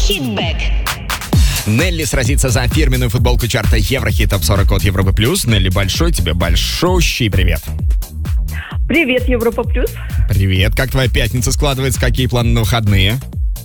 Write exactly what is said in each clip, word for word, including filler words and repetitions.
Хитбэк. Нелли сразится за фирменную футболку чарта Еврохит Топ сорок от Европы Плюс. Нелли, большой тебе большущий привет. Привет, Европа Плюс. Привет. Как твоя пятница складывается? Какие планы на выходные?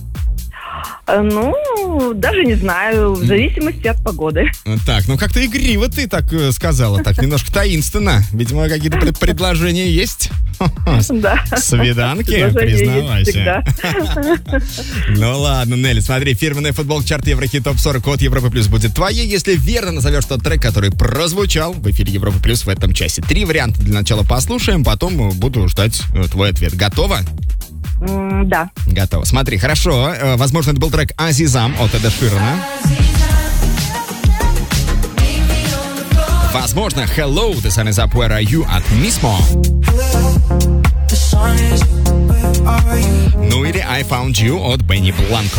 Ну, даже не знаю, в зависимости от погоды. Так, ну как-то игриво ты так э, сказала, так немножко таинственно. Видимо, какие-то пред- предложения есть? Да. Свиданки? Признавайся. Ну ладно, Нелли, смотри, фирменная футболка чарта Еврохит Топ сорок от Европы Плюс будет твоей, если верно назовешь тот трек, который прозвучал в эфире Европы Плюс в этом часе. Три варианта для начала послушаем, потом буду ждать э, твой ответ. Готова? М, Да. Готово. Смотри, хорошо. Э, Возможно, это был трек «Азизам» от Эда Ширана. Возможно, «Hello, the sun is up, where are you» от Мисмо. Ну или «I found you» от Бенни Бланко.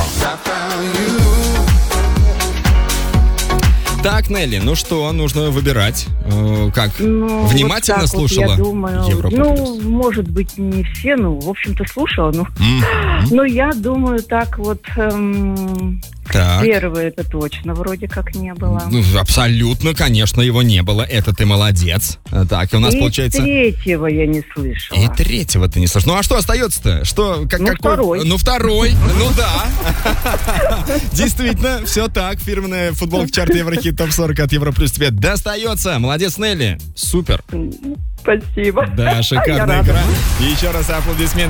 Так, Нелли, ну что, нужно выбирать. Э, как? Ну, Внимательно вот так вот, слушала я думаю, Европу ну, Плюс? может быть, не все, ну, в общем-то, слушала, но, Мгм. но я думаю, так вот, эм, Так. первый это точно вроде как не было. Ну, абсолютно, конечно, его не было. Это ты молодец. Так, и у нас И получается... третьего я не слышала. И третьего ты не слышишь. Ну а что остается-то? Что, как, Ну, какой? второй. Ну, второй. Ну да. Действительно, все так. Фирменная футболка чарта Еврохит Топ сорок от Европа Плюс тебе достается. Молодец, Нелли. Супер. Спасибо. Да, Я шикарная рада. игра. И еще раз аплодисменты.